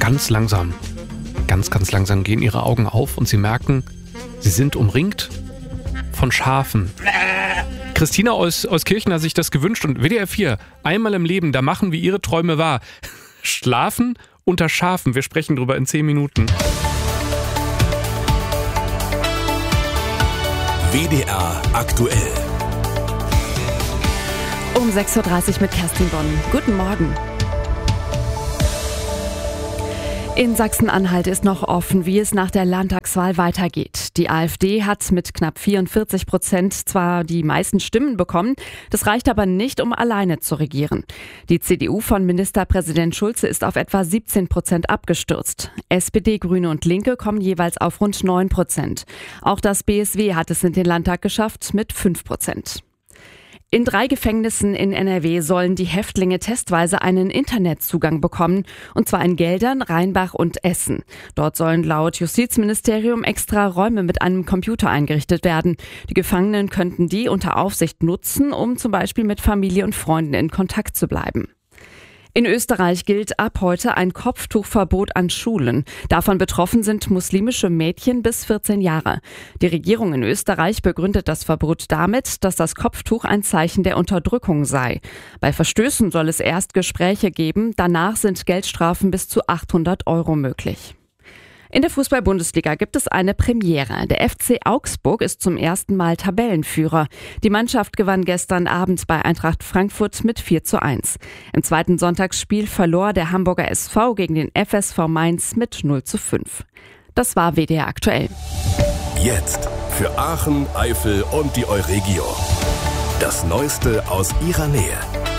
ganz langsam, ganz langsam gehen ihre Augen auf und sie merken, sie sind umringt von Schafen. Christina aus Kirchen hat sich das gewünscht und WDR 4, einmal im Leben, da machen wir ihre Träume wahr. Schlafen unter Schafen, wir sprechen drüber in 10 Minuten. WDR aktuell. Um 6.30 Uhr mit Kerstin Bonn. Guten Morgen. In Sachsen-Anhalt ist noch offen, wie es nach der Landtagswahl weitergeht. Die AfD hat mit knapp 44% zwar die meisten Stimmen bekommen, das reicht aber nicht, um alleine zu regieren. Die CDU von Ministerpräsident Schulze ist auf etwa 17% abgestürzt. SPD, Grüne und Linke kommen jeweils auf rund 9%. Auch das BSW hat es in den Landtag geschafft mit 5%. In 3 Gefängnissen in NRW sollen die Häftlinge testweise einen Internetzugang bekommen, und zwar in Geldern, Rheinbach und Essen. Dort sollen laut Justizministerium extra Räume mit einem Computer eingerichtet werden. Die Gefangenen könnten die unter Aufsicht nutzen, um zum Beispiel mit Familie und Freunden in Kontakt zu bleiben. In Österreich gilt ab heute ein Kopftuchverbot an Schulen. Davon betroffen sind muslimische Mädchen bis 14 Jahre. Die Regierung in Österreich begründet das Verbot damit, dass das Kopftuch ein Zeichen der Unterdrückung sei. Bei Verstößen soll es erst Gespräche geben, danach sind Geldstrafen bis zu 800 € möglich. In der Fußball-Bundesliga gibt es eine Premiere. Der FC Augsburg ist zum ersten Mal Tabellenführer. Die Mannschaft gewann gestern Abend bei Eintracht Frankfurt mit 4:1. Im zweiten Sonntagsspiel verlor der Hamburger SV gegen den FSV Mainz mit 0:5. Das war WDR aktuell. Jetzt für Aachen, Eifel und die Euregio. Das Neueste aus ihrer Nähe.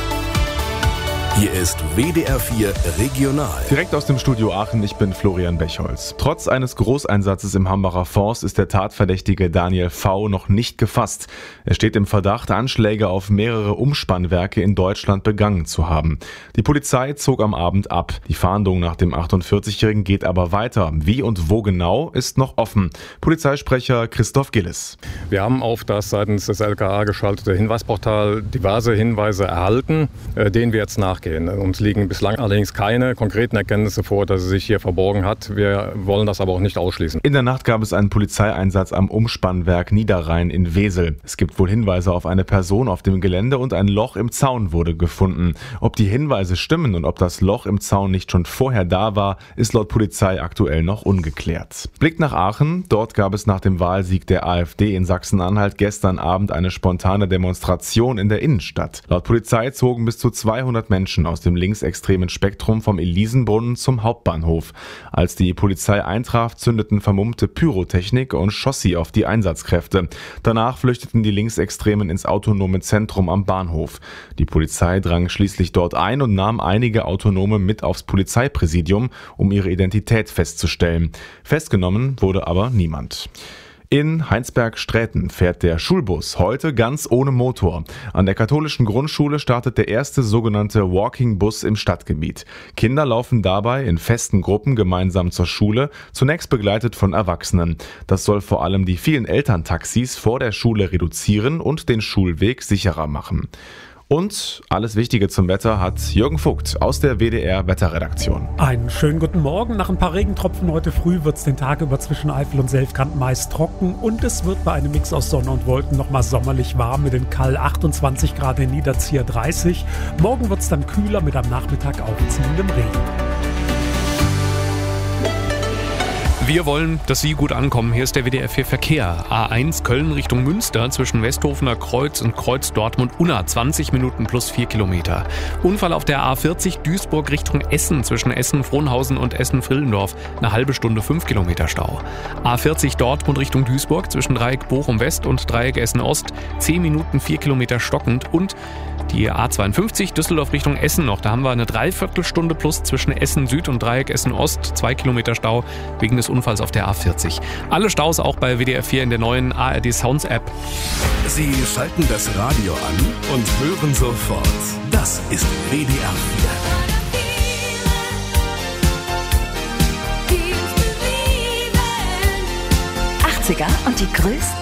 Hier ist WDR 4 Regional. Direkt aus dem Studio Aachen, ich bin Florian Bechholz. Trotz eines Großeinsatzes im Hambacher Forst ist der Tatverdächtige Daniel V. noch nicht gefasst. Er steht im Verdacht, Anschläge auf mehrere Umspannwerke in Deutschland begangen zu haben. Die Polizei zog am Abend ab. Die Fahndung nach dem 48-Jährigen geht aber weiter. Wie und wo genau, ist noch offen. Polizeisprecher Christoph Gillis. Wir haben auf das seitens des LKA geschaltete Hinweisportal diverse Hinweise erhalten, denen wir jetzt nachgehen. Uns liegen bislang allerdings keine konkreten Erkenntnisse vor, dass sie sich hier verborgen hat. Wir wollen das aber auch nicht ausschließen. In der Nacht gab es einen Polizeieinsatz am Umspannwerk Niederrhein in Wesel. Es gibt wohl Hinweise auf eine Person auf dem Gelände und ein Loch im Zaun wurde gefunden. Ob die Hinweise stimmen und ob das Loch im Zaun nicht schon vorher da war, ist laut Polizei aktuell noch ungeklärt. Blick nach Aachen. Dort gab es nach dem Wahlsieg der AfD in Sachsen-Anhalt gestern Abend eine spontane Demonstration in der Innenstadt. Laut Polizei zogen bis zu 200 Menschen aus dem linksextremen Spektrum vom Elisenbrunnen zum Hauptbahnhof. Als die Polizei eintraf, zündeten vermummte Pyrotechnik und schoss sie auf die Einsatzkräfte. Danach flüchteten die Linksextremen ins autonome Zentrum am Bahnhof. Die Polizei drang schließlich dort ein und nahm einige Autonome mit aufs Polizeipräsidium, um ihre Identität festzustellen. Festgenommen wurde aber niemand. In Heinsberg-Sträten fährt der Schulbus heute ganz ohne Motor. An der katholischen Grundschule startet der erste sogenannte Walking-Bus im Stadtgebiet. Kinder laufen dabei in festen Gruppen gemeinsam zur Schule, zunächst begleitet von Erwachsenen. Das soll vor allem die vielen Elterntaxis vor der Schule reduzieren und den Schulweg sicherer machen. Und alles Wichtige zum Wetter hat Jürgen Vogt aus der WDR Wetterredaktion. Einen schönen guten Morgen. Nach ein paar Regentropfen heute früh wird es den Tag über zwischen Eifel und Selfkant meist trocken und es wird bei einem Mix aus Sonne und Wolken nochmal sommerlich warm mit den Kall 28 Grad, in Niederzieher 30. Morgen wird es dann kühler mit am Nachmittag aufziehendem Regen. Wir wollen, dass Sie gut ankommen. Hier ist der WDR 4 Verkehr. A1 Köln Richtung Münster zwischen Westhofener Kreuz und Kreuz Dortmund-Unna. 20 Minuten plus 4 Kilometer. Unfall auf der A40 Duisburg Richtung Essen zwischen Essen-Frohnhausen und Essen-Frillendorf. Eine halbe Stunde 5 Kilometer Stau. A40 Dortmund Richtung Duisburg zwischen Dreieck Bochum West und Dreieck Essen Ost. 10 Minuten 4 Kilometer stockend. Und die A52 Düsseldorf Richtung Essen noch. Da haben wir eine Dreiviertelstunde plus zwischen Essen Süd und Dreieck Essen Ost. 2 Kilometer Stau wegen des Unfalls auf der A40. Alle Staus auch bei WDR 4 in der neuen ARD Sounds App. Sie schalten das Radio an und hören sofort. Das ist WDR 4. 80er und die größten